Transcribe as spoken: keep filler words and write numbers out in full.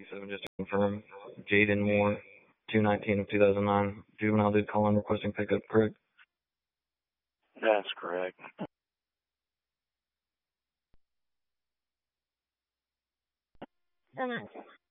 seven just to confirm. Jaden Moore, two nineteen of two thousand nine. Juvenile did call in requesting pickup, correct? That's correct. Come on.